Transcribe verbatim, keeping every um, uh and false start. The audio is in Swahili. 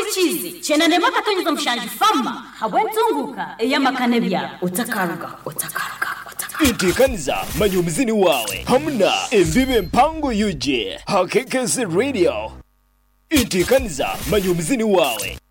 chizi chena ne makatonyizo mshanje fama habwenzunguka eyamakane bya utakaruga utakaruga Itikaniza manyumzini wawe hamna embibe mpango yuje Hakekesi Radio Itikaniza manyumzini wawe